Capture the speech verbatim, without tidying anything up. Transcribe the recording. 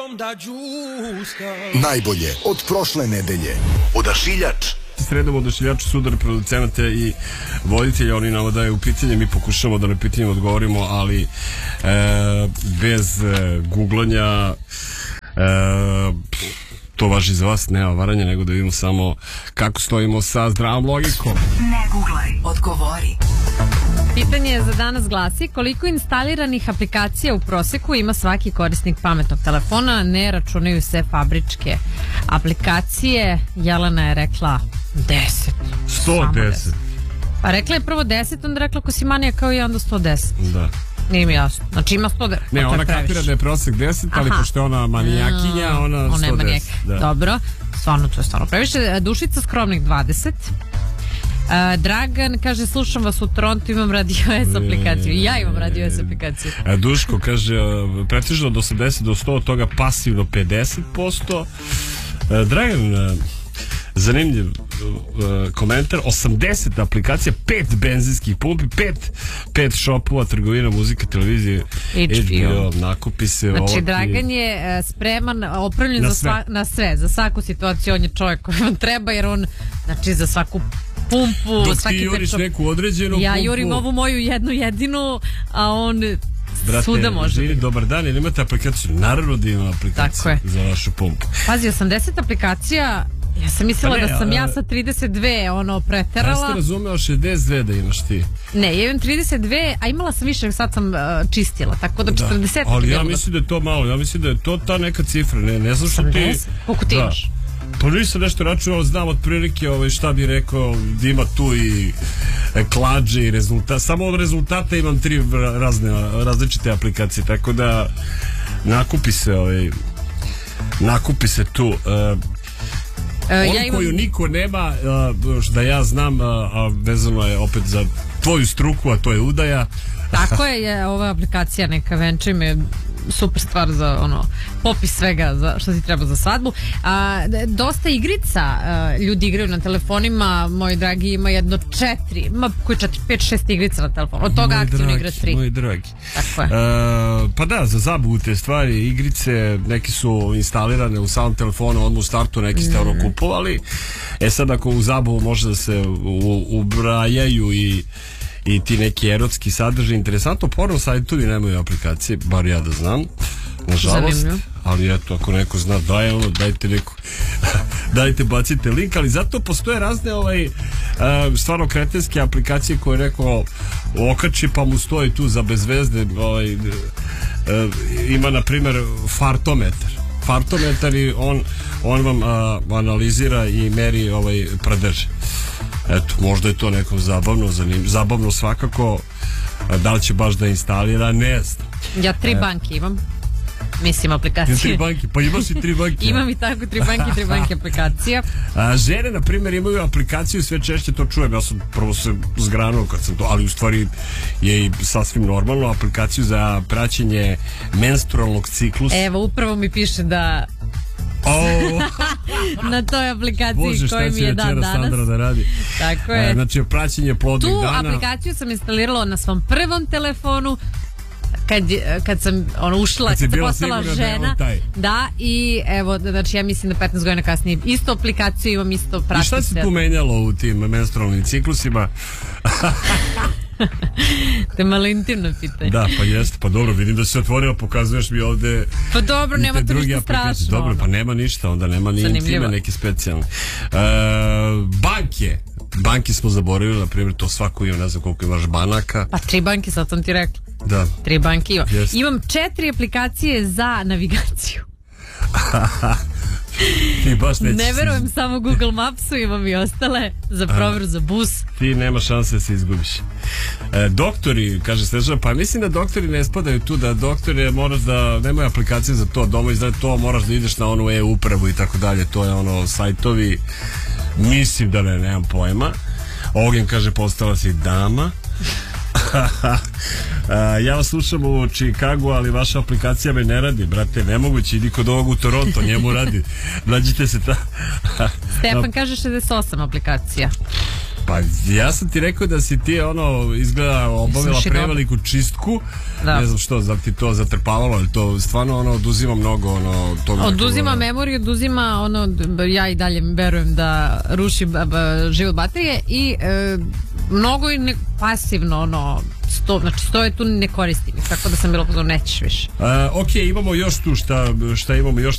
Najbolje od prošle nedelje. Odašiljač. Sredom odašiljaču sudar producenata i voditelja, oni nama daju pitanje, mi pokušamo da na pitanje odgovorimo, ali e, bez e, googlanja e, to važi za vas, nema varanja, nego da vidimo samo kako stojimo sa zdravom logikom. Ne googlaj, odgovori. Pitanje za danas glasi: koliko instaliranih aplikacija u proseku ima svaki korisnik pametnog telefona, ne računaju se fabričke aplikacije? Jelena je rekla deset. sto deset. Pa rekla je prvo deset, onda rekla ko si manija kao i onda sto deset. Da. Nije mi jasno. Znači ima sto deset. Ne, ona kapira da je prosek deset, ali aha, pošto je ona manijakinja, ona sto deset. Ona je da. Dobro, stvarno, to je stvarno previše. Dušica skromnih dvadeset. Uh, Dragan kaže, slušam vas u Torontu, imam Radio S aplikaciju. I ja imam Radio S aplikaciju. A Duško kaže, pretežno od osamdeset do sto, od toga pasivno pedeset posto. Uh, Dragan, uh, zanimljiv uh, komentar, osamdeset aplikacija, pet benzinskih pumpi, pet, pet shopova, trgovina, muzika, televizije, H B O, nakupi se. Znači, ovaki. Dragan je uh, spreman, opremljen na, za sva, na sve, za svaku situaciju. On je čovjek koji vam treba, jer on, znači, za svaku pumpu, dok svaki ti juriš pečop, neku određenu ja pumpu. jurim ovu moju jednu jedinu, a on brate, svuda može. Žiri, dobar dan, ili imate aplikaciju? Naravno da ima aplikaciju za vašu pumpu. Pazi, osamdeset aplikacija, ja sam mislila pa ne, da sam a, ja sa trideset dve ono preterala. Ja sam razumeo šezdeset dve da imaš ti. Ne, ja imam trideset dve, a imala sam više, sad sam uh, čistila, tako da četrdeset. Ali ja mislim da je to malo, ja mislim da je to ta neka cifra, ne, ne znam što ti... Koliko ti imaš? Pa nisam nešto računao, znam otprilike ovaj, šta bi rekao, da ima tu i e, klađe i rezultat. Samo od rezultata imam tri razne, različite aplikacije, tako da nakupi se ovaj, nakupi se tu uh, e, onu ja imam... koju niko nema, uh, da ja znam, uh, a vezano je opet za tvoju struku, a to je udaja. Tako je, je ova aplikacija neka venče me super stvar za ono popis svega za što ti treba za svadbu. A, dosta igrica a, ljudi igraju na telefonima, moji dragi, ima jedno četiri, ima koji četiri, pet, šest igrica na telefonu, od toga aktivno igra tri. Moji dragi. Tako je. E, pa da, za zabavu te stvari, igrice, neki su instalirane u samom telefonu, odmah u startu, neki ste ono kupovali. E sad ako u zabavu može da se u, ubrajaju i i ti neki erotski sadržaj, interesantno, porno sajtovi nemaju aplikacije, bar ja da znam, nažalost. Zanimljivo. Ali eto, ako neko zna, daj ono, dajte neko dajte, bacite link, ali zato postoje razne ovaj, uh, stvarno kretenske aplikacije koje neko okači pa mu stoji tu za bezvezde, ovaj, uh, ima na primjer fartometar fartometar i on, on vam uh, analizira i meri ovaj pradež. Eto, možda je to nekom zabavno, zanim, zabavno svakako. Da li će baš da instalira, ne znam. Ja tri e. banke imam. Mislim aplikacije. Tri banke, pa imaš i tri banke. Imam i tako tri banke, tri banke aplikacija. A, žene, na primjer, imaju aplikaciju, sve češće to čujem. Ja sam prvo se zgranuo kad sam to, ali u stvari je i sasvim normalno, aplikaciju za praćenje menstrualnog ciklusa. Evo, upravo mi piše da Oh. na toj aplikaciji. Bože, koji mi je dan danas. Sandra da radi. Tako je. E, znači praćenje plodnih tu dana. Tu aplikaciju sam instalirala na svom prvom telefonu kad, kad sam ono, ušla, kad, kad sam postala žena. Da, da, i evo, znači ja mislim da petnaest godina kasnije isto aplikaciju imam, isto pratim. I šta si tu menjalo u tim menstrualnim ciklusima? To je malo intimno pitanje. Da, pa jeste, pa dobro, vidim da se otvorila, pokazuješ mi ovde. Pa dobro, nema to ništa strašno. Dobro, ono. Pa nema ništa, onda nema ni intime neki specijalni. Uh, banke. Banke smo zaboravili, na primjer, to svako ima, ne znam koliko imaš banaka. Pa tri banke, sad sam ti rekla. Da. Tri banke imam. Yes. Imam četiri aplikacije za navigaciju. Ti baš nećeš. Ne verujem samo Google Mapsu, imam i ostale za proveru za bus. Ti nema šanse da se izgubiš. E, doktori, kaže Snežana, pa mislim da doktori ne spadaju tu, da doktori moraš da, nemaju aplikacije za to, doma izgleda to, moraš da ideš na onu e-upravu i tako dalje, to je ono, sajtovi, mislim da ne, nemam pojma. Ogen kaže, postala si dama. Ja vas slušam u Chicagu, ali vaša aplikacija me ne radi, brate, nemoguće, idi kod ovog u Toronto, njemu radi. Nađite se ta. Stefan kaže šezdeset osam aplikacija. Pa ja sam ti rekao da si ti ono izgleda obavila preveliku čistku. Da. Ne znam što, da ti to zatrpavalo, ali to stvarno ono oduzima mnogo ono toga. Oduzima ono... memoriju, oduzima ono, ja i dalje verujem da ruši b- b- život baterije i e, mnogo i ne, pasivno ono sto, znači sto je tu ne koristim, tako da sam bila pozorna, nećeš više. Uh, ok, imamo još tu šta, šta imamo još